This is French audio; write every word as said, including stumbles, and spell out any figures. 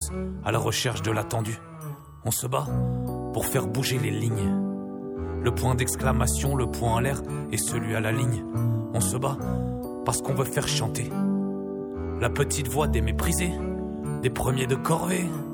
tous à la recherche de l'attendu. On se bat pour faire bouger les lignes. Le point d'exclamation, le point en l'air et celui à la ligne. On se bat parce qu'on veut faire chanter la petite voix des méprisés, des premiers de corvée.